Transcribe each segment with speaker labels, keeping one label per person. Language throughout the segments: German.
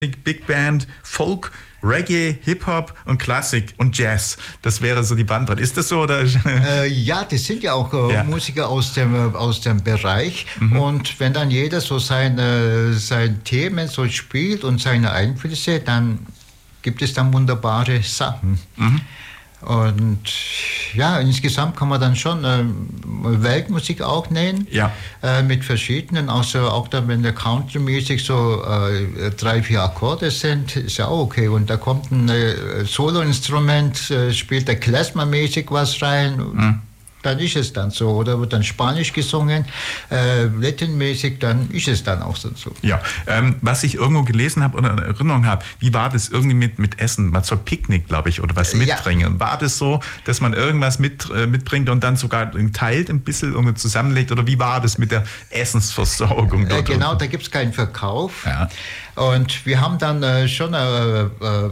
Speaker 1: Big Band, Folk, Reggae, Hip-Hop und Klassik und Jazz. Das wäre so die Bandbreite. Ist das so? Oder?
Speaker 2: Ja, das sind ja auch Musiker aus dem Bereich. Und wenn dann jeder so seine Themen so spielt und seine Einflüsse, dann gibt es dann wunderbare Sachen. Und ja, insgesamt kann man dann schon Weltmusik auch nennen, mit verschiedenen, auch dann, wenn der Country-mäßig so 3-4 Akkorde sind, ist ja auch okay. Und da kommt ein Solo-Instrument, spielt der Klezmer-mäßig was rein, dann ist es dann so. Oder wird dann Spanisch gesungen, Latin-mäßig, dann ist es dann auch so.
Speaker 1: Ja, was ich irgendwo gelesen habe oder in Erinnerung habe, wie war das irgendwie mit Essen? Mal zur Picknick, glaube ich, oder was mitbringen. War das so, dass man irgendwas mitbringt und dann sogar teilt, ein bisschen irgendwie zusammenlegt? Oder wie war das mit der Essensversorgung?
Speaker 2: Genau, da gibt es keinen Verkauf. Ja. Und wir haben dann schon ein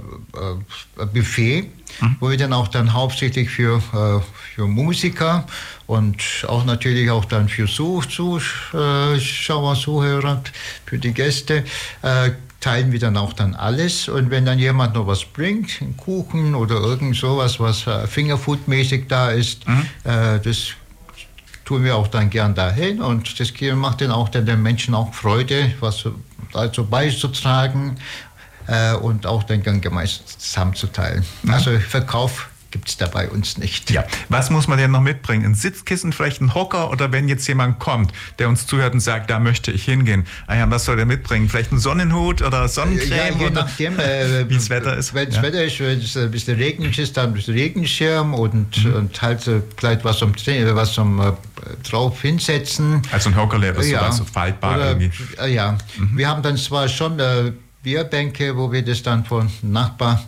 Speaker 2: Buffet, wo wir dann auch dann hauptsächlich für Musiker und auch natürlich auch dann für Zuschauer, Zuhörer, für die Gäste, teilen wir dann auch dann alles. Und wenn dann jemand noch was bringt, einen Kuchen oder irgend sowas, was Fingerfood-mäßig da ist, das tun wir auch dann gern dahin. Und das macht dann auch dann den Menschen auch Freude, was dazu beizutragen und auch dann gemeinsam zusammenzuteilen. Also Verkauf gibt es da bei uns nicht.
Speaker 1: Ja, was muss man denn noch mitbringen? Ein Sitzkissen, vielleicht ein Hocker, oder wenn jetzt jemand kommt, der uns zuhört und sagt, da möchte ich hingehen. Was soll der mitbringen? Vielleicht einen Sonnenhut oder Sonnencreme?
Speaker 2: Ja, je nachdem,
Speaker 1: wie das Wetter ist.
Speaker 2: Wenn das Wetter ist, wenn es ein bisschen regnig ist, dann ein bisschen Regenschirm und halt vielleicht was zum drauf hinsetzen.
Speaker 1: Also ein Hockerle, so faltbar
Speaker 2: oder,
Speaker 1: irgendwie.
Speaker 2: Wir haben dann zwar schon Bierbänke, wo wir das dann von Nachbar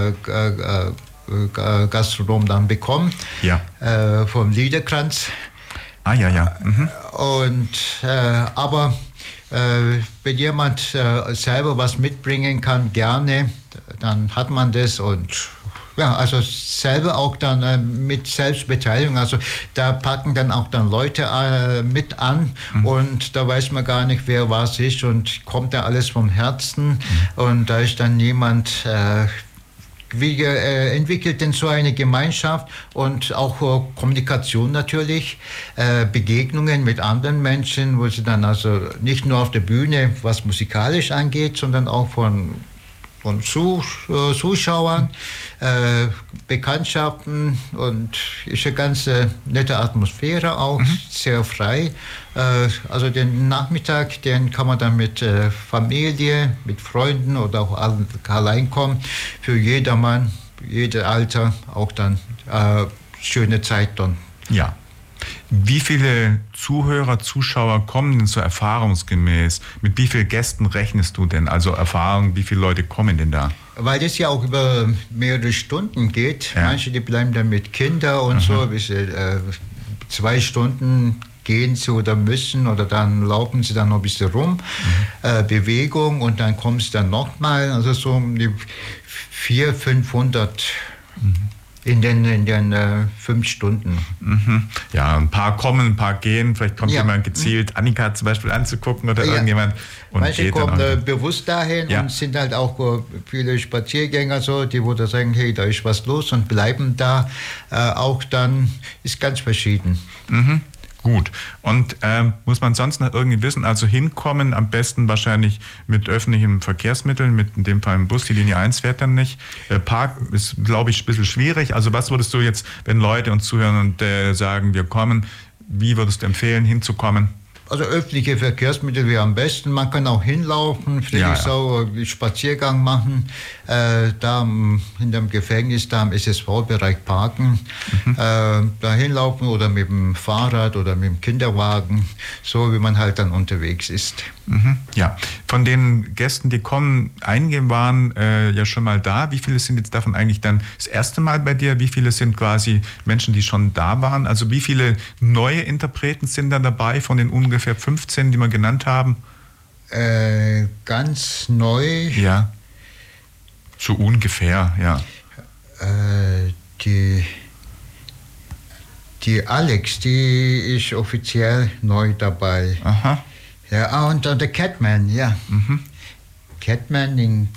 Speaker 2: Gastronom dann bekommen, vom Liederkranz. Und, aber wenn jemand selber was mitbringen kann, gerne, dann hat man das. Und ja, also selber auch dann mit Selbstbeteiligung, also da packen dann auch dann Leute mit an und da weiß man gar nicht, wer was ist und kommt da alles vom Herzen und da ist dann niemand... Wie entwickelt denn so eine Gemeinschaft und auch Kommunikation natürlich, Begegnungen mit anderen Menschen, wo sie dann also nicht nur auf der Bühne, was musikalisch angeht, sondern auch von Zuschauern, Bekanntschaften und ist eine ganz nette Atmosphäre auch, sehr frei. Also den Nachmittag, den kann man dann mit Familie, mit Freunden oder auch allein kommen. Für jedermann, jeder Alter auch dann schöne Zeit dann.
Speaker 1: Ja. Wie viele Zuhörer, Zuschauer kommen denn so erfahrungsgemäß? Mit wie vielen Gästen rechnest du denn? Also Erfahrung, wie viele Leute kommen denn da?
Speaker 2: Weil das ja auch über mehrere Stunden geht. Ja. Manche, die bleiben dann mit Kindern und so, bis 2 Stunden gehen sie oder müssen oder dann laufen sie dann noch ein bisschen rum, Bewegung und dann kommen sie dann nochmal, also so um die 400-500 in den 5 Stunden.
Speaker 1: Ja, ein paar kommen, ein paar gehen, vielleicht kommt jemand gezielt, Annika zum Beispiel anzugucken oder irgendjemand. Und
Speaker 2: manche kommen bewusst dahin und sind halt auch viele Spaziergänger so, die wo da sagen, hey, da ist was los und bleiben da. Auch dann ist ganz verschieden.
Speaker 1: Gut. Und muss man sonst noch irgendwie wissen, also hinkommen am besten wahrscheinlich mit öffentlichen Verkehrsmitteln, mit in dem Fall im Bus, die Linie 1 fährt dann nicht. Park ist, glaube ich, ein bisschen schwierig. Also was würdest du jetzt, wenn Leute uns zuhören und sagen, wir kommen, wie würdest du empfehlen, hinzukommen?
Speaker 2: Also öffentliche Verkehrsmittel wäre am besten. Man kann auch hinlaufen, Friedrichsau Spaziergang machen. Da in dem Gefängnis, da im SSV-Bereich parken. Da hinlaufen oder mit dem Fahrrad oder mit dem Kinderwagen, so wie man halt dann unterwegs ist.
Speaker 1: Ja, von den Gästen, die kommen, einige waren ja schon mal da. Wie viele sind jetzt davon eigentlich dann das erste Mal bei dir? Wie viele sind quasi Menschen, die schon da waren? Also wie viele neue Interpreten sind dann dabei von den ungefähr 15, die wir genannt haben?
Speaker 2: Ganz neu?
Speaker 1: Ja, so ungefähr, ja.
Speaker 2: Die Alex, die ist offiziell neu dabei.
Speaker 1: Aha.
Speaker 2: Ja, und der Catman, ja. Catman, den